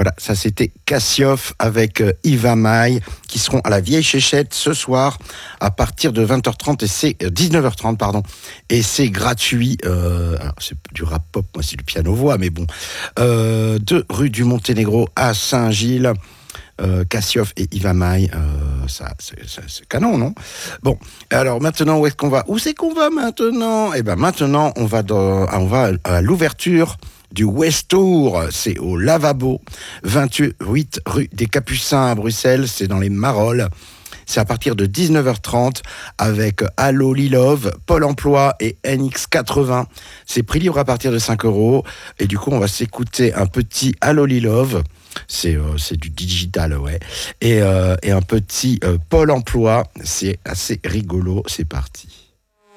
Voilà, ça c'était Cassioff avec Yva Maille qui seront à la Vieille Chéchette ce soir à partir de 20h30 et c'est 19h30 pardon et c'est gratuit. Alors c'est du rap pop, moi c'est du piano voix, mais bon. 2 rue du Monténégro à Saint-Gilles. Cassioff et Yva Maille, ça c'est canon, non? Bon, alors maintenant où est-ce qu'on va? Où c'est qu'on va maintenant? Eh ben maintenant on va à l'ouverture du West Tour, c'est au Lavabo, 28 rue des Capucins à Bruxelles, c'est dans les Marolles. C'est à partir de 19h30 avec Allo Lilove, Pôle Emploi et NX80. C'est prix libre à partir de 5 €. Et du coup, on va s'écouter un petit Allo Lilove. C'est du digital, ouais. Et un petit Pôle Emploi. C'est assez rigolo. C'est parti.